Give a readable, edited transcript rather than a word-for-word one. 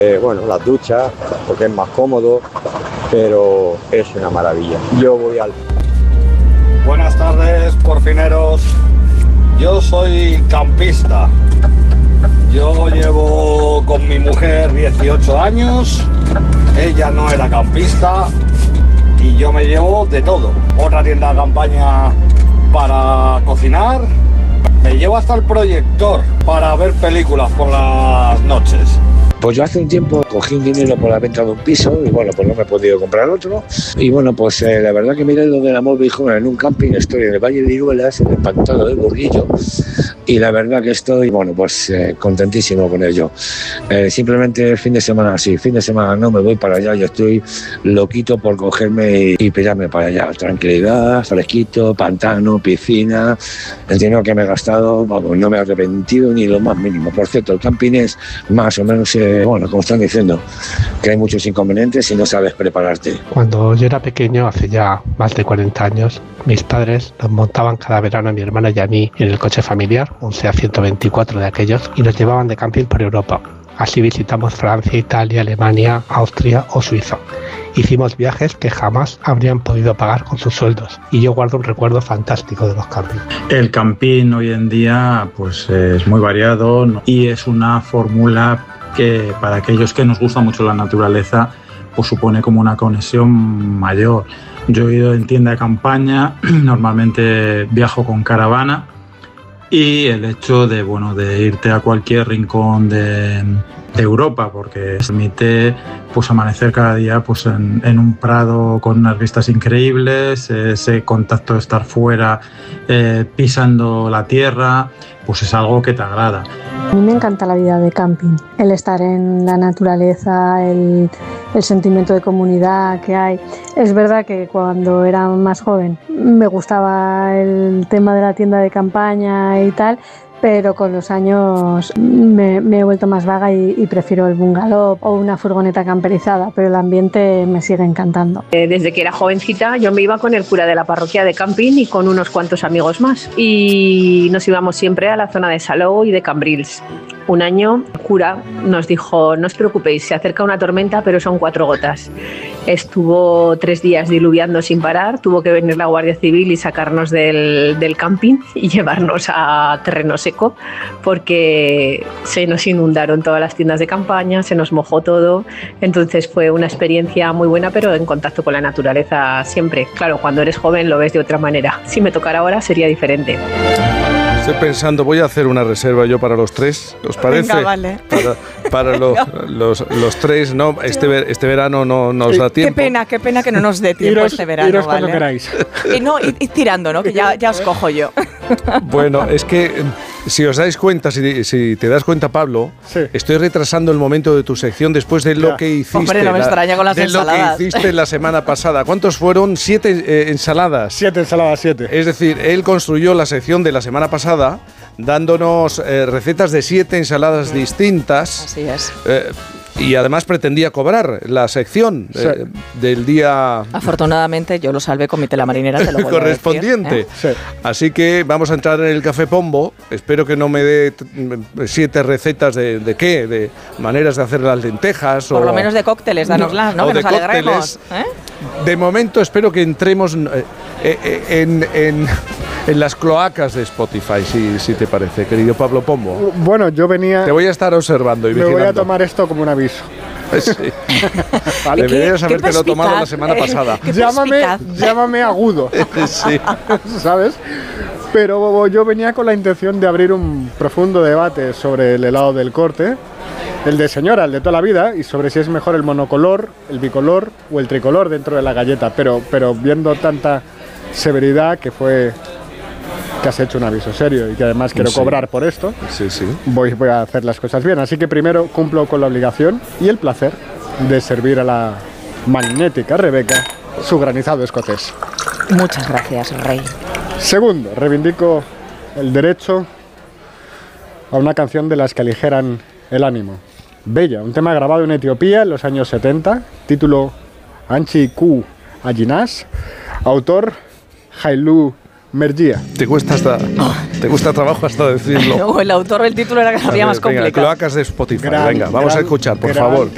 Bueno, las duchas, porque es más cómodo, pero es una maravilla. Yo voy al... Buenas tardes, porcineros. Yo soy campista. Yo llevo con mi mujer 18 años. Ella no era campista y yo me llevo de todo. Otra tienda de campaña para cocinar. Me llevo hasta el proyector para ver películas por las noches. Pues yo hace un tiempo cogí un dinero por la venta de un piso y bueno, pues no me he podido comprar otro. Y bueno, pues la verdad que miré lo del amor viejo en un camping, estoy en el Valle de Iruelas, en el Pantano del Burguillo. Y la verdad que estoy, bueno, pues contentísimo con ello. Simplemente el fin de semana, sí, fin de semana no me voy para allá, yo estoy loquito por cogerme y pillarme para allá. Tranquilidad, fresquito, pantano, piscina, el dinero que me he gastado, vamos, no me he arrepentido ni lo más mínimo. Por cierto, el camping es más o menos, bueno, como están diciendo, que hay muchos inconvenientes si no sabes prepararte. Cuando yo era pequeño, hace ya más de 40 años, mis padres nos montaban cada verano a mi hermana y a mí en el coche familiar, un SEAT 124 de aquellos, y nos llevaban de camping por Europa. Así visitamos Francia, Italia, Alemania, Austria o Suiza. Hicimos viajes que jamás habrían podido pagar con sus sueldos y yo guardo un recuerdo fantástico de los campings. El camping hoy en día pues es muy variado, ¿no? Y es una fórmula que para aquellos que nos gusta mucho la naturaleza pues supone como una conexión mayor. Yo he ido en tienda de campaña, normalmente viajo con caravana y el hecho de, bueno, de irte a cualquier rincón de Europa, porque permite pues amanecer cada día pues en un prado con unas vistas increíbles, ese contacto de estar fuera, pisando la tierra, pues es algo que te agrada. A mí me encanta la vida de camping, el estar en la naturaleza, el sentimiento de comunidad que hay. Es verdad que cuando era más joven me gustaba el tema de la tienda de campaña y tal, pero con los años me he vuelto más vaga y prefiero el bungalow o una furgoneta camperizada, pero el ambiente me sigue encantando. Desde que era jovencita yo me iba con el cura de la parroquia de camping y con unos cuantos amigos más y nos íbamos siempre a la zona de Salou y de Cambrils. Un año el cura nos dijo: no os preocupéis, se acerca una tormenta pero son 4 gotas. Estuvo 3 días diluviando sin parar, tuvo que venir la Guardia Civil y sacarnos del camping y llevarnos a terreno seco porque se nos inundaron todas las tiendas de campaña, se nos mojó todo. Entonces fue una experiencia muy buena, pero en contacto con la naturaleza siempre. Claro, cuando eres joven lo ves de otra manera. Si me tocara ahora sería diferente. Estoy pensando, voy a hacer una reserva yo para los 3, ¿os parece? Venga, vale. Para los 3, no, este verano no nos da tiempo. Qué pena que no nos dé tiempo este verano, iros ¿vale? cuando queráis. Y tirando, ¿no? Que ya os cojo yo. Bueno, es que si os dais cuenta, si te das cuenta, Pablo, sí, estoy retrasando el momento de tu sección después de lo que hiciste. Hombre, no me extraña con las ensaladas. Lo que hiciste la semana pasada. ¿Cuántos fueron? 7 ensaladas. 7 ensaladas, 7. Es decir, él construyó la sección de la semana pasada dándonos recetas de 7 ensaladas distintas. Así es. Y además pretendía cobrar la sección del día... Afortunadamente yo lo salvé con mi tela marinera, te lo voy correspondiente. A decir, Sí. Así que vamos a entrar en el Café Pombo. Espero que no me dé 7 recetas de qué, de maneras de hacer las lentejas. Por lo menos de cócteles, danoslas, ¿no? Que nos alegremos. De momento espero que entremos en las cloacas de Spotify, si te parece, querido Pablo Pombo. Bueno, yo venía... Te voy a estar observando y me vigilando. voy a tomar esto como un aviso. Sí. Vale. Deberías habértelo tomado la semana pasada. Llámame agudo. Sí. ¿Sabes? Pero yo venía con la intención de abrir un profundo debate sobre el helado del Corte, el de señora, el de toda la vida, y sobre si es mejor el monocolor, el bicolor o el tricolor dentro de la galleta. Pero viendo tanta severidad que has hecho un aviso serio y que además quiero cobrar por esto, voy a hacer las cosas bien. Así que primero cumplo con la obligación y el placer de servir a la magnética Rebeca su granizado escocés. Muchas gracias, Rey. Segundo, reivindico el derecho a una canción de las que aligeran el ánimo. Bella, un tema grabado en Etiopía en los años 70, título Anchi Ku Ajinas, autor Hailu Mergia. Te cuesta trabajo hasta decirlo. No, el autor del título era que había más complicado. Cloacas de Spotify. Venga, vamos a escuchar, por favor.